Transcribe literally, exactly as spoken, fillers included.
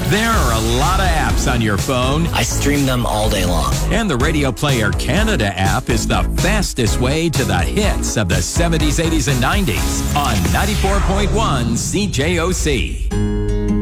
There are a lot of apps on your phone. I stream them all day long. And the Radio Player Canada app is the fastest way to the hits of the seventies, eighties, and nineties on ninety-four point one C J O C.